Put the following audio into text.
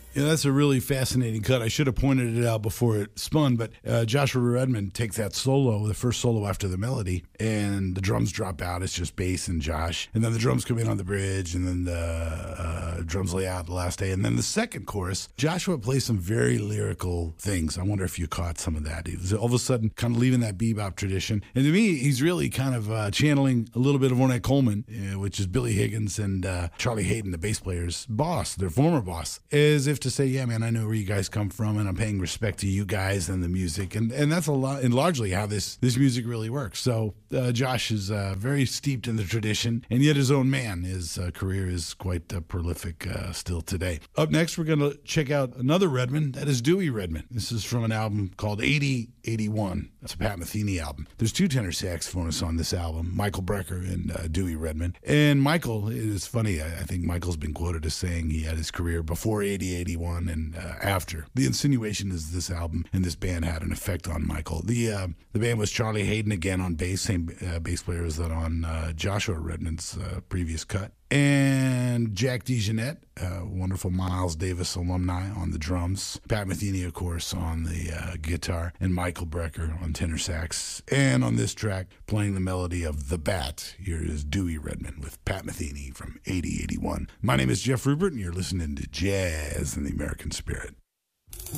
Yeah, that's a really fascinating cut. I should have pointed it out before it spun, but Joshua Redman takes that solo, the first solo after the melody, and the drums drop out. It's just bass and Josh. And then the drums come in on the bridge, and then the drums lay out the last day. And then the second chorus, Joshua plays some very lyrical things. I wonder if you caught some of that. He was all of a sudden kind of leaving that bebop tradition. And to me, he's really kind of channeling a little bit of Ornette Coleman, which is Billy Higgins and Charlie Hayden, the bass player's boss, their former boss, as if to say, yeah, man, I know where you guys come from, and I'm paying respect to you guys and the music. And that's a lot, and largely how this music really works. So Josh is very steeped in the tradition, and yet his own man. His career is quite prolific still today. Up next, we're going to check out another Redman. That is Dewey Redman. This is from an album called 8081. That's a Pat Metheny album. There's two tenor saxophonists on this album, Michael Brecker and Dewey Redman. And Michael, it is funny, I think Michael's been quoted as saying he had his career before 8081 and after. The insinuation is this album and this band had an effect on Michael. The band was Charlie Hayden again on bass, same bass player as that on Joshua Redman's previous cut. And Jack DeJohnette, wonderful Miles Davis alumni on the drums. Pat Metheny, of course, on the guitar. And Michael Brecker on tenor sax. And on this track, playing the melody of The Bat, here is Dewey Redman with Pat Metheny from 8081. My name is Jeff Rupert, and you're listening to Jazz in the American Spirit.